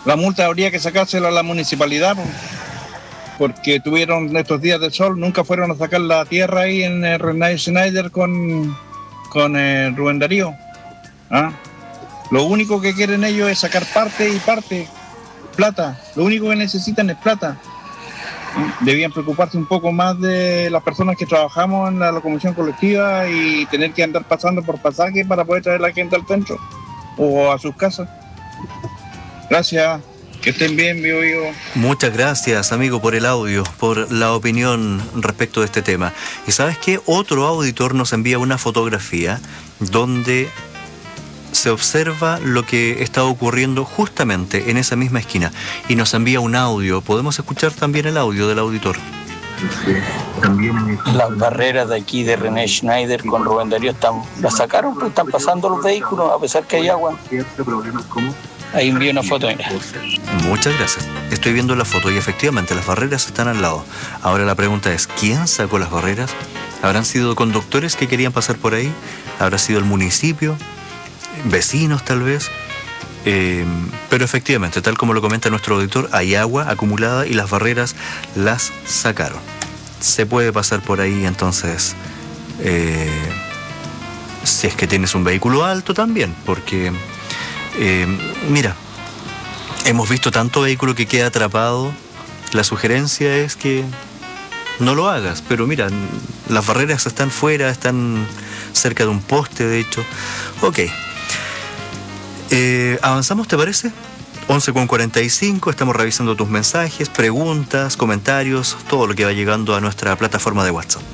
La multa habría que sacársela a la municipalidad, porque tuvieron estos días de sol, nunca fueron a sacar la tierra ahí en René Schneider con Rubén Darío. ¿Ah? Lo único que quieren ellos es sacar parte y parte, plata. Lo único que necesitan es plata. Debían preocuparse un poco más de las personas que trabajamos en la locomoción colectiva y tener que andar pasando por pasaje para poder traer a la gente al centro o a sus casas. Gracias, que estén bien, mi amigo. Muchas gracias, amigo, por el audio, por la opinión respecto de este tema. ¿Y sabes qué? Otro auditor nos envía una fotografía donde se observa lo que está ocurriendo justamente en esa misma esquina y nos envía un audio. Podemos escuchar también el audio del auditor. Las barreras de aquí de René Schneider con Rubén Darío las sacaron, pues están pasando los vehículos a pesar que hay agua. Ahí envío una foto, mira. Muchas gracias. Estoy viendo la foto y efectivamente las barreras están al lado. Ahora la pregunta es, ¿quién sacó las barreras? ¿Habrán sido conductores que querían pasar por ahí? ¿Habrá sido el municipio? ¿Vecinos tal vez? Pero efectivamente, tal como lo comenta nuestro auditor, hay agua acumulada y las barreras las sacaron. Se puede pasar por ahí entonces, si es que tienes un vehículo alto también, porque mira, hemos visto tanto vehículo que queda atrapado. La sugerencia es que no lo hagas, pero mira, las barreras están fuera, están cerca de un poste, de hecho. Ok. ¿Avanzamos, te parece? 11:45, estamos revisando tus mensajes, preguntas, comentarios, todo lo que va llegando a nuestra plataforma de WhatsApp.